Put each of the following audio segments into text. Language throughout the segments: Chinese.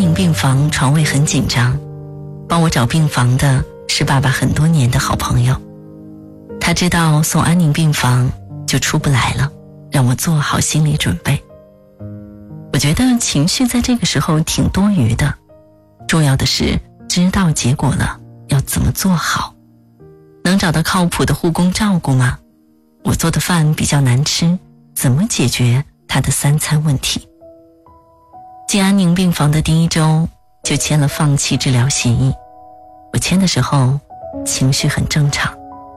宁病房床位很紧张，帮我找病房的是爸爸很多年的好朋友。他知道送安宁病房就出不来了，让我做好心理准备。我觉得情绪在这个时候挺多余的，重要的是知道结果了要怎么做好。能找到靠谱的护工照顾吗？我做的饭比较难吃，怎么解决他的3餐问题？进安宁病房的第1周就签了放弃治疗协议。我签的时候情绪很正常。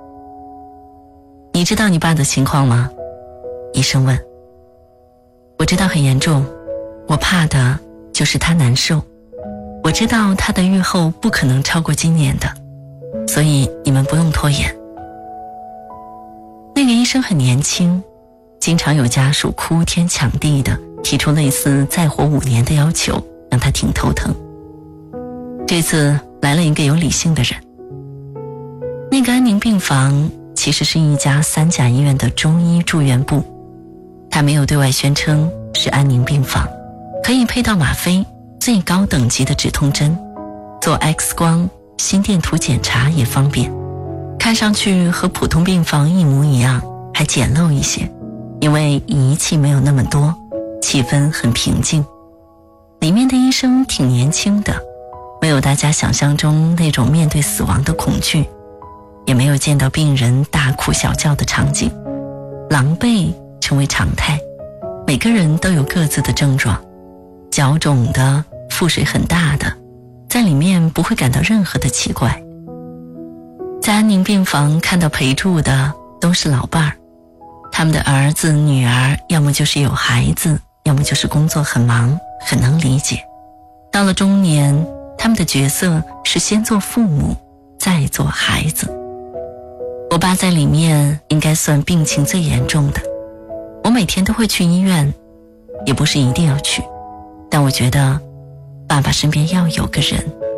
你知道你爸的情况吗？医生问。我知道很严重，我怕的就是他难受。我知道他的预后不可能超过今年的，所以你们不用拖延。那个医生很年轻，经常有家属哭天抢地的提出类似再活5年的要求，让他挺头疼。这次来了一个有理性的人。那个安宁病房其实是一家3甲医院的中医住院部，他没有对外宣称是安宁病房，可以配到吗啡，最高等级的止痛针，做 X 光、心电图检查也方便，看上去和普通病房一模一样，还简陋一些，因为仪器没有那么多，气氛很平静。里面的医生挺年轻的，没有大家想象中那种面对死亡的恐惧，也没有见到病人大哭小叫的场景，狼狈成为常态。每个人都有各自的症状，脚肿的、腹水很大的，在里面不会感到任何的奇怪。在安宁病房看到陪住的都是老伴儿，他们的儿子女儿要么就是有孩子，要么就是工作很忙，很能理解。到了中年，他们的角色是先做父母，再做孩子。我爸在里面应该算病情最严重的，我每天都会去医院，也不是一定要去，但我觉得爸爸身边要有个人